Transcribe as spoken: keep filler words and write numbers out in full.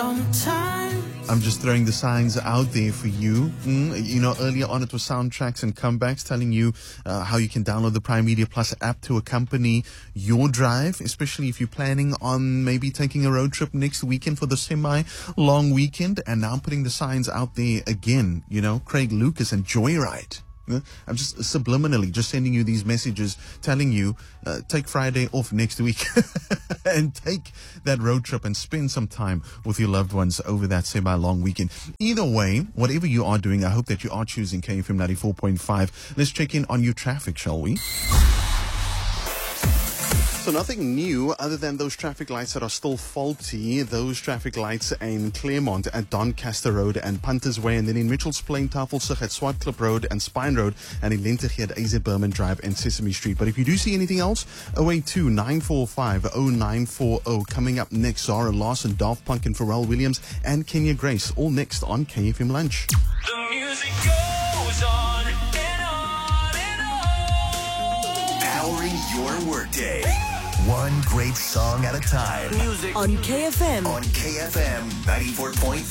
sometimes. I'm just throwing the signs out there for you. Mm, you know, earlier on it was soundtracks and comebacks telling you uh, how you can download the Prime Media Plus app to accompany your drive, especially if you're planning on maybe taking a road trip next weekend for the semi-long weekend. And now I'm putting the signs out there again, you know, Craig Lucas and Joyride. I'm just subliminally just sending you these messages telling you uh, take Friday off next week and take that road trip and spend some time with your loved ones over that semi-long weekend. Either way, whatever you are doing, I hope that you are choosing K F M ninety-four point five. Let's check in on your traffic, shall we? So nothing new other than those traffic lights that are still faulty. Those traffic lights in Claremont at Doncaster Road and Punters Way, and then in Mitchells Plain, Tafelsig at Swartklip Road and Spine Road, and in Lentegee at A Z Berman Drive and Sesame Street. But if you do see anything else, oh eight two, nine four five, oh nine four oh. Coming up next, Zara Larson, Daft Punk and Pharrell Williams and Kenya Grace. All next on K F M Lunch. The music goes on and on and on. Powering your workday. One great song at a time. Music On K F M. On K F M ninety-four point five.